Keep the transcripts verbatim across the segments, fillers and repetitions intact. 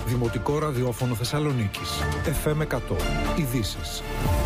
Δημοτικό ραδιόφωνο Θεσσαλονίκης. εφ εμ εκατό. Ειδήσεις.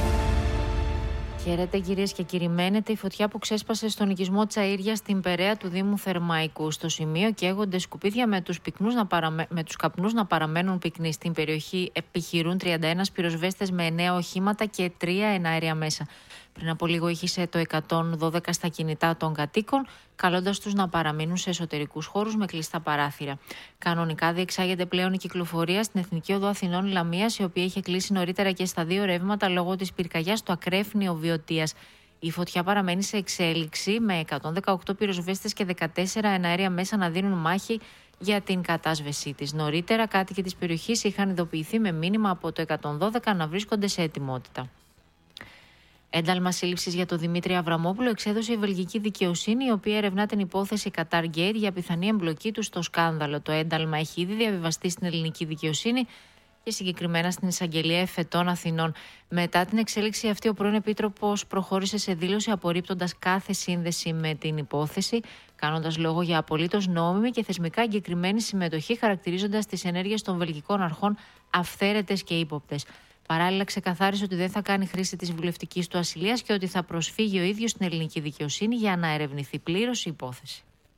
Χαίρετε κυρίες και κύριοι. Μένεται η φωτιά που ξέσπασε στον οικισμό Τσαΐρια στην Περαία του Δήμου Θερμαϊκού. Στο σημείο καίγονται σκουπίδια με τους, πυκνούς να παραμε... με τους καπνούς να παραμένουν πυκνοί. Στην περιοχή επιχειρούν τριάντα ένα πυροσβέστες με εννέα οχήματα και τρία εναέρια μέσα. Πριν από λίγο ήχησε το εκατόν δώδεκα στα κινητά των κατοίκων, καλώντας τους να παραμείνουν σε εσωτερικούς χώρους με κλειστά παράθυρα. Κανονικά διεξάγεται πλέον η κυκλοφορία στην Εθνική Οδό Αθηνών Λαμίας, η οποία είχε κλείσει νωρίτερα και στα δύο ρεύματα λόγω της πυρκαγιάς στο ακρέφνιο Βιωτίας. Η φωτιά παραμένει σε εξέλιξη, με εκατόν δεκαοκτώ πυροσβέστες και δεκατέσσερα εναέρια μέσα να δίνουν μάχη για την κατάσβεσή της. Νωρίτερα, κάτοικοι της περιοχής είχαν ειδοποιηθεί με μήνυμα από το εκατόν δώδεκα να βρίσκονται σε ετοιμότητα. Ένταλμα σύλληψης για τον Δημήτρη Αβραμόπουλο εξέδωσε η βελγική δικαιοσύνη, η οποία ερευνά την υπόθεση Qatar Gate για πιθανή εμπλοκή του στο σκάνδαλο. Το ένταλμα έχει ήδη διαβιβαστεί στην ελληνική δικαιοσύνη και συγκεκριμένα στην Εισαγγελία Εφετών Αθηνών. Μετά την εξέλιξη αυτή, ο πρώην Επίτροπος προχώρησε σε δήλωση απορρίπτοντας κάθε σύνδεση με την υπόθεση, κάνοντας λόγο για απολύτως νόμιμη και θεσμικά εγκεκριμένη συμμετοχή, χαρακτηρίζοντας τις ενέργειες των βελγικών αρχών αυθαίρετες και ύποπτες. Παράλληλα, ξεκαθάρισε ότι δεν θα κάνει χρήση της βουλευτικής του ασυλίας και ότι θα προσφύγει ο ίδιος στην ελληνική δικαιοσύνη για να ερευνηθεί πλήρως η υπόθεση.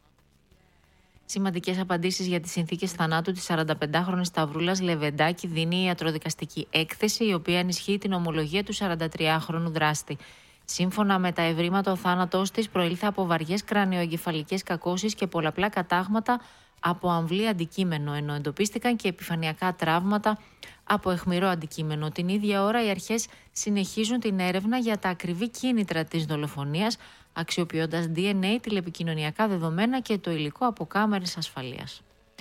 Σημαντικές απαντήσεις για τις συνθήκες θανάτου της σαρανταπεντάχρονης Σταυρούλας Λεβεντάκη δίνει η ιατροδικαστική έκθεση, η οποία ενισχύει την ομολογία του σαραντατριάχρονου δράστη. Σύμφωνα με τα ευρήματα, ο θάνατός της προήλθε από βαριές κρανιοεγκεφαλικές κακώσεις και πολλαπλά κατάγματα από αμβλή αντικείμενο, ενώ εντοπίστηκαν και επιφανειακά τραύματα από αιχμηρό αντικείμενο. Την ίδια ώρα, οι αρχές συνεχίζουν την έρευνα για τα ακριβή κίνητρα της δολοφονίας, αξιοποιώντας ντι εν έι, τηλεπικοινωνιακά δεδομένα και το υλικό από κάμερες ασφαλείας.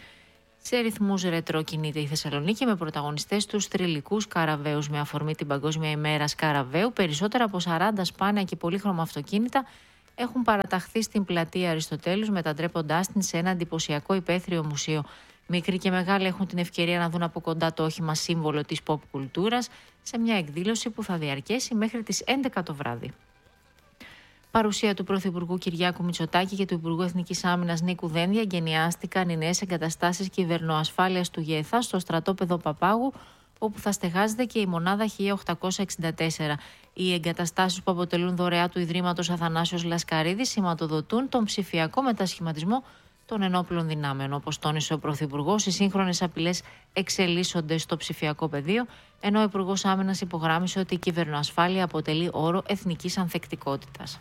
Σε ρυθμούς ρετρό κινείται η Θεσσαλονίκη, με πρωταγωνιστές τους θρυλικούς σκαραβαίους. Με αφορμή την Παγκόσμια ημέρα σκαραβαίου, περισσότερα από σαράντα σπάνια και πολύχρωμα αυτοκίνητα έχουν παραταχθεί στην πλατεία Αριστοτέλους, μετατρέποντάς την σε ένα εντυπωσιακό υπαίθριο μουσείο. Μικροί και μεγάλοι έχουν την ευκαιρία να δουν από κοντά το όχημα σύμβολο της pop κουλτούρας, σε μια εκδήλωση που θα διαρκέσει μέχρι τις έντεκα το βράδυ. Παρουσία του Πρωθυπουργού Κυριάκου Μητσοτάκη και του Υπουργού Εθνικής Άμυνας Νίκου Δένδια εγκαινιάστηκαν οι νέες εγκαταστάσεις κυβερνοασφάλειας του ΓΕΘΑ στο στρατόπεδο Παπάγου, όπου θα στεγάζεται και η μονάδα χίλια οκτακόσια εξήντα τέσσερα. Οι εγκαταστάσεις που αποτελούν δωρεά του Ιδρύματος Αθανάσιος Λασκαρίδη σηματοδοτούν τον ψηφιακό μετασχηματισμό των ενόπλων δυνάμεων. Όπως τόνισε ο Πρωθυπουργός, οι σύγχρονες απειλές εξελίσσονται στο ψηφιακό πεδίο, ενώ ο Υπουργός Άμυνας υπογράμμισε ότι η κυβερνοασφάλεια αποτελεί όρο εθνικής ανθεκτικότητας.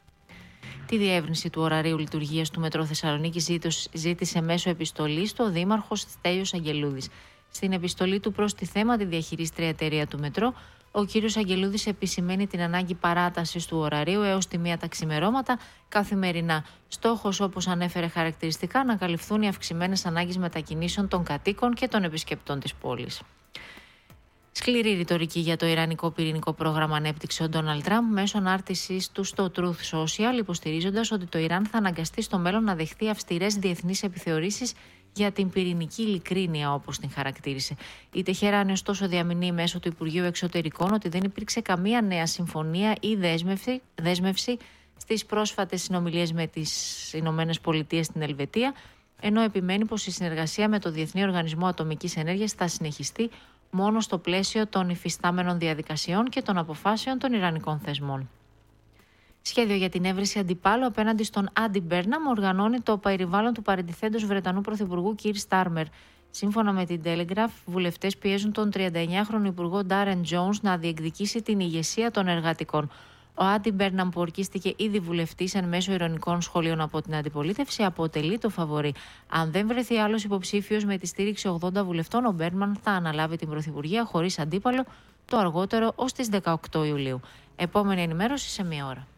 Τη διεύρυνση του ωραρίου λειτουργίας του Μετρό Θεσσαλονίκη ζήτησε μέσω επιστολής του ο Δήμαρχος Στέλιος Αγγελούδης. Στην επιστολή του προς τη θέματη διαχειρίστρια εταιρεία του Μετρό, ο κ. Αγγελούδης επισημαίνει την ανάγκη παράτασης του ωραρίου έως τη μία τα ξημερώματα καθημερινά. Στόχος, όπως ανέφερε χαρακτηριστικά, να καλυφθούν οι αυξημένες ανάγκες μετακινήσεων των κατοίκων και των επισκεπτών της πόλης. Σκληρή ρητορική για το ιρανικό πυρηνικό πρόγραμμα ανέπτυξε ο Ντόναλντ Τραμπ μέσω ανάρτησης του στο Truth Social, υποστηρίζοντας ότι το Ιράν θα αναγκαστεί στο μέλλον να δεχθεί αυστηρές διεθνείς επιθεωρήσεις για την πυρηνική ειλικρίνεια, όπως την χαρακτήρισε. Η Τεχεράνη, ωστόσο, διαμηνύει μέσω του Υπουργείου Εξωτερικών ότι δεν υπήρξε καμία νέα συμφωνία ή δέσμευση, δέσμευση στις πρόσφατες συνομιλίες με τις Ηνωμένες Πολιτείες στην Ελβετία, ενώ επιμένει πως η συνεργασία με το Διεθνή Οργανισμό Ατομικής Ενέργειας θα συνεχιστεί μόνο στο πλαίσιο των υφιστάμενων διαδικασιών και των αποφάσεων των ιρανικών θεσμών. Σχέδιο για την έβριση αντιπάλου απέναντι στον Άντι Μπέρναμ οργανώνει το περιβάλλον του παρεντηθέντος Βρετανού Πρωθυπουργού Κίρ Στάρμερ. Σύμφωνα με την Telegraph, βουλευτές πιέζουν τον τριανταεννιάχρονο Υπουργό Ντάρεν Τζόουνς να διεκδικήσει την ηγεσία των εργατικών. Ο Άντι Μπέρναμ, που ορκίστηκε ήδη βουλευτής εν μέσω ειρωνικών σχολείων από την αντιπολίτευση, αποτελεί το φαβορί. Αν δεν βρεθεί άλλος υποψήφιος με τη στήριξη ογδόντα βουλευτών, ο Μπέρναμ θα αναλάβει την πρωθυπουργία χωρίς αντίπαλο το αργότερο ως τις δεκαοκτώ Ιουλίου. Επόμενη ενημέρωση σε μία ώρα.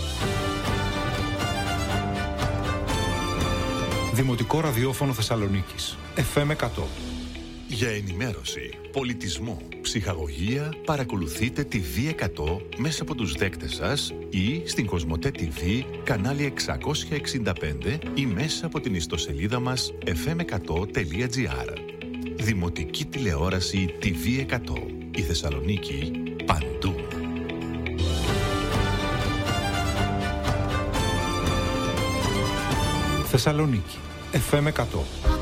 Δημοτικό ραδιόφωνο Θεσσαλονίκης. εφ εμ εκατό. Για ενημέρωση, πολιτισμό, ψυχαγωγία, παρακολουθείτε τη βι εκατό μέσα από τους δέκτες σας ή στην Κοσμοτέ τι βι, κανάλι εξακόσια εξήντα πέντε ή μέσα από την ιστοσελίδα μας εφ εμ εκατό τελεία τζι άρ. Δημοτική τηλεόραση τι βι εκατό. Η Θεσσαλονίκη παντού. Θεσσαλονίκη. εφ εμ εκατό.